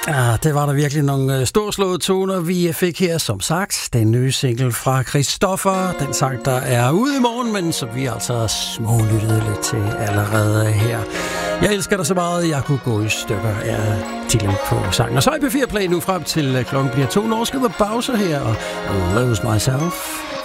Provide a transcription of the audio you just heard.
Ja, det var der virkelig nogle storslåede toner, vi fik her, som sagt. Den nye single fra Christoffer, den sang, der er ude i morgen, men som vi altså smålyttede lidt til allerede her. Jeg elsker dig så meget, jeg kunne gå i stykker af titlen på sangen. Og så i P4 Play nu frem til klokken bliver 2. Når skal vi pause her og Lose Myself.